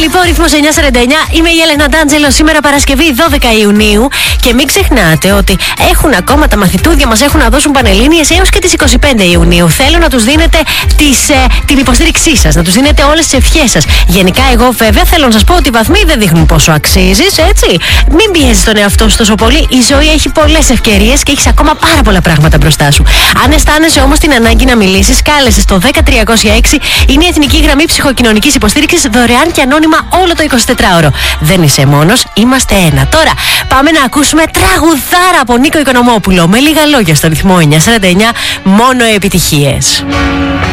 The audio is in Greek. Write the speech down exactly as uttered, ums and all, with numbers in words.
λοιπόν, ρυθμός εννιά σαράντα εννιά. Είμαι η Έλενα Ντάντζελο. Σήμερα Παρασκευή δώδεκα Ιουνίου. Και μην ξεχνάτε ότι έχουν ακόμα τα μαθητούδια μας έχουν να δώσουν πανελλήνιες έως και τις είκοσι πέντε Ιουνίου. Θέλω να τους δίνετε τις, ε, την υποστήριξή σας, να τους δίνετε όλες τις ευχές σας. Γενικά, εγώ βέβαια θέλω να σας πω ότι οι βαθμοί δεν δείχνουν πόσο αξίζεις, έτσι. Μην πιέζεις τον εαυτό σου τόσο πολύ. Η ζωή έχει πολλές ευκαιρίες και έχεις ακόμα πάρα πολλά πράγματα μπροστά σου. Αν αισθάνεσαι όμως την ανάγκη να μιλήσεις, κάλεσε στο δέκα τριακόσια έξι. Είναι η εθνική γραμμή ψυχοκοινωνικής υποστήριξης, δωρεάν και ανώνυμα όλο το εικοσιτετράωρο. Δεν είσαι μόνος, είμαστε ένα. Τώρα πάμε να ακούσουμε τραγουδάρα από Νίκο Οικονομόπουλο. Με λίγα λόγια στο ρυθμό εννιά σαράντα εννιά, μόνο επιτυχίες.